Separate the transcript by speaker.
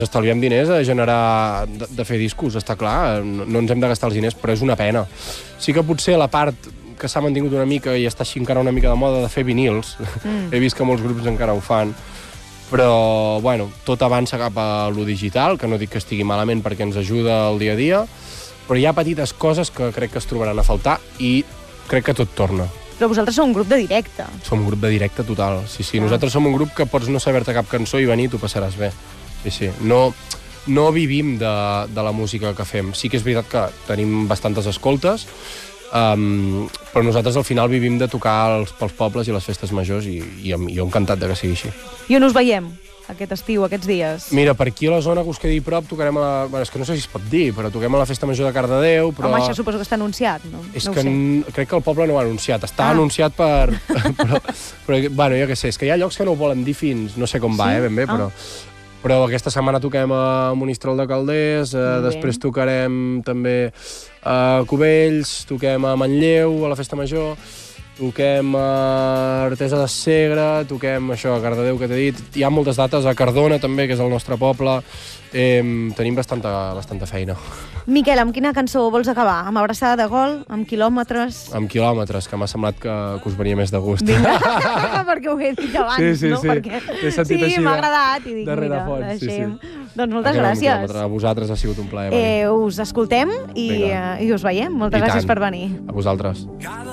Speaker 1: Estalviem diners a generar, de fer discos, està clar, no ens hem de gastar els diners, però és una pena. Sí que potser la part que s'ha mantingut una mica i està així encara una mica de moda de fer vinils, he vist que molts grups encara ho fan, però, bueno, tot avança cap a lo digital, que no dic que estigui malament perquè ens ajuda al dia a dia, però hi ha petites coses que crec que es trobaran a faltar i crec que tot torna.
Speaker 2: Però vosaltres sou un grup de directe.
Speaker 1: Som un grup de directe total, sí. Nosaltres som un grup que pots no saber-te cap cançó i venir i t'ho passaràs bé. Sí. No vivim de la música que fem. Sí que és veritat que tenim bastantes escoltes, però nosaltres al final vivim de tocar pels pobles i les festes majors i jo encantat de que sigui així.
Speaker 2: I on us veiem aquest estiu, aquests dies?
Speaker 1: Mira, per aquí a la zona que us quedi prop tocarem a la... Bueno, és que no sé si es pot dir, però toquem a la Festa Major de Cardedeu, però...
Speaker 2: Home, això suposo que està anunciat, no?
Speaker 1: És que crec que el poble no ho ha anunciat. Està anunciat per... però, bueno, jo què sé, és que hi ha llocs que no ho volen dir fins... No sé com va, ben bé, però aquesta setmana toquem a Monistrol de Calders, després tocarem també a Cubells, toquem a Manlleu, a la Festa Major, toquem a Artesa de Segre, toquem això a Cardedeu, que t'he dit. Hi ha moltes dates, a Cardona també, que és el nostre poble. Tenim bastanta feina.
Speaker 2: Miquel, amb quina cançó vols acabar? Amb Abraçada de Gol? Amb Quilòmetres?
Speaker 1: Amb Quilòmetres, que m'ha semblat que us venia més de gust.
Speaker 2: Vinga, perquè ho he dit abans, no?
Speaker 1: Perquè... Sí,
Speaker 2: m'ha agradat i dic,
Speaker 1: darrere
Speaker 2: mira,
Speaker 1: fons,
Speaker 2: deixem. Doncs moltes gràcies.
Speaker 1: A vosaltres ha sigut un plaer venir.
Speaker 2: Us escoltem i us veiem. Moltes gràcies per venir.
Speaker 1: A vosaltres.